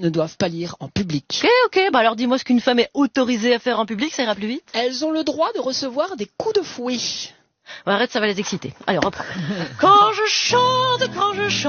ne doivent pas lire en public. Ok, bah alors dis-moi ce qu'une femme est autorisée à faire en public, ça ira plus vite. Elles ont le droit de recevoir des coups de fouet. Arrête, ça va les exciter. Allez, reprends. Quand je chante. Quand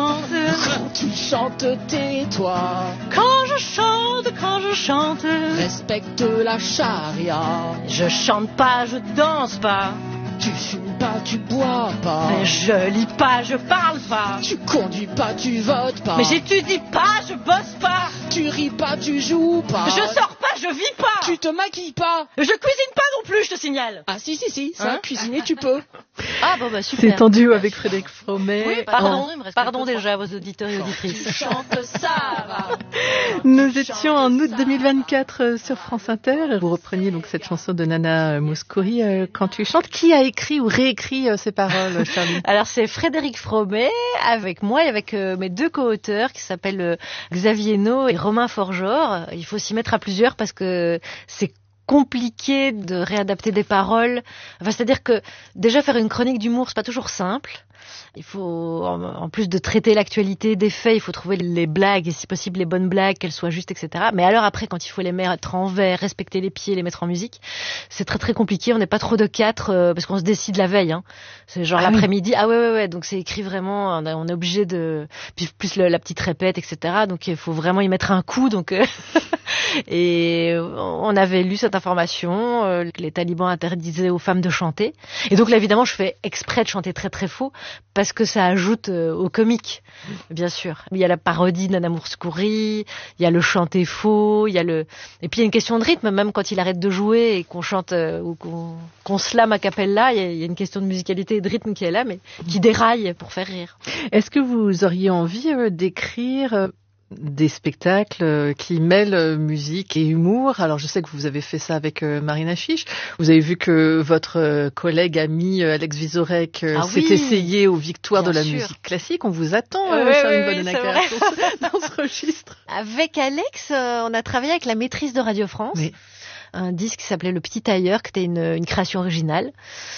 tu chantes, tais-toi. Quand je chante. Respecte la charia. Je chante pas, je danse pas. Tu fumes pas, tu bois pas. Mais je lis pas, je parle pas. Tu conduis pas, tu votes pas. Mais j'étudie pas, je bosse pas. Tu ris pas, tu joues pas. Je sors pas, je vis pas. Tu te maquilles pas. Je cuisine pas non plus, je te signale. Ah si, ça, cuisiner tu peux. Ah bon bah super. C'est tendu avec Frédéric Fromet. Oui, pardon déjà aux auditeurs et auditrices. Tu chantes, ça va. Nous étions en août 2024 sur France Inter et vous repreniez donc cette chanson de Nana Mouskouri, Quand tu chantes. Qui a écrit ou réécrit ces paroles, Charline? Alors c'est Frédéric Fromet avec moi et avec mes deux co-auteurs qui s'appellent Xavier No et Romain Forgeor. Il faut s'y mettre à plusieurs parce que c'est compliqué de réadapter des paroles. Enfin, c'est-à-dire que déjà faire une chronique d'humour, c'est pas toujours simple. Il faut, en plus de traiter l'actualité des faits, il faut trouver les blagues et si possible les bonnes blagues, qu'elles soient justes, etc. Mais alors après, quand il faut les mettre en vers, respecter les pieds, les mettre en musique, c'est très très compliqué. On n'est pas trop de quatre parce qu'on se décide la veille. Hein. C'est genre l'après-midi. Ah ouais. Donc c'est écrit vraiment. On est obligé de plus la petite répète, etc. Donc il faut vraiment y mettre un coup. Donc et on avait lu cette information que les talibans interdisaient aux femmes de chanter. Et donc là évidemment, je fais exprès de chanter très très faux. Parce que ça ajoute au comique, bien sûr. Il y a la parodie de Nana Mouskouri, il y a le chanter faux, et puis il y a une question de rythme, même quand il arrête de jouer et qu'on chante ou qu'on slame a cappella, il y a une question de musicalité et de rythme qui est là, mais qui déraille pour faire rire. Est-ce que vous auriez envie d'écrire des spectacles qui mêlent musique et humour? Alors je sais que vous avez fait ça avec Marina Chiche. Vous avez vu que votre collègue ami Alex Vizorek s'est essayé aux victoires de la musique classique. On vous attend, Charline Vanhoenacker, dans ce registre. Avec Alex, on a travaillé avec la maîtrise de Radio France. Oui. Un disque qui s'appelait Le Petit Tailleur, qui était une création originale.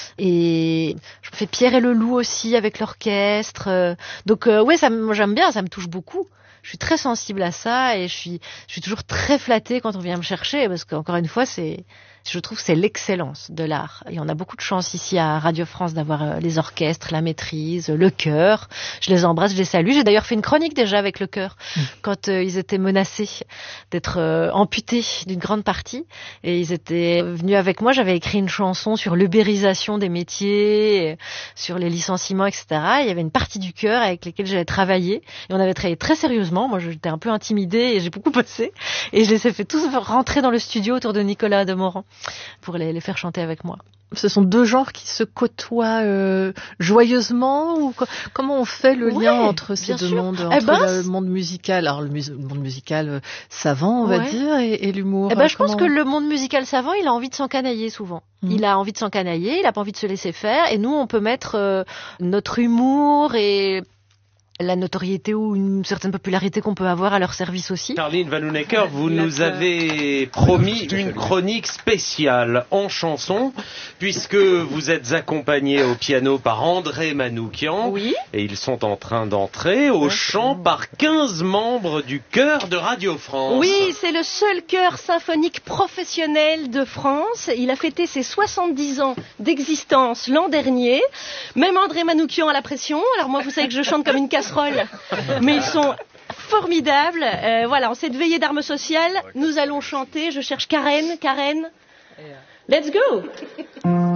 Et je fais Pierre et le Loup aussi avec l'orchestre. Donc moi j'aime bien, ça me touche beaucoup. Je suis très sensible à ça et je suis toujours très flattée quand on vient me chercher parce qu'encore une fois, je trouve que c'est l'excellence de l'art. Et on a beaucoup de chance ici à Radio France d'avoir les orchestres, la maîtrise, le chœur. Je les embrasse, je les salue. J'ai d'ailleurs fait une chronique déjà avec le chœur quand ils étaient menacés d'être amputés d'une grande partie. Et ils étaient venus avec moi. J'avais écrit une chanson sur l'ubérisation des métiers, sur les licenciements, etc. Et il y avait une partie du chœur avec lesquels j'avais travaillé. Et on avait travaillé très sérieusement. Moi, j'étais un peu intimidée et j'ai beaucoup bossé. Et je les ai fait tous rentrer dans le studio autour de Nicolas Demorand pour les faire chanter avec moi. Ce sont deux genres qui se côtoient joyeusement ou comment on fait le lien entre ces deux mondes, le monde musical, alors le monde musical savant, on va dire, et l'humour. Je pense que le monde musical savant, il a envie de s'encanailler souvent. Il a envie de s'encanailler, il a pas envie de se laisser faire, et nous, on peut mettre notre humour et la notoriété ou une certaine popularité qu'on peut avoir à leur service aussi. Charline Vanhoenacker, vous nous avez promis une chronique spéciale en chanson, puisque vous êtes accompagné au piano par André Manoukian, et ils sont en train d'entrer au chant par 15 membres du chœur de Radio France. Oui, c'est le seul chœur symphonique professionnel de France. Il a fêté ses 70 ans d'existence l'an dernier. Même André Manoukian a la pression. Alors moi, vous savez que je chante comme une casserole, mais ils sont formidables. Voilà, en cette veillée d'armes sociales, nous allons chanter. Je cherche Karen. Let's go!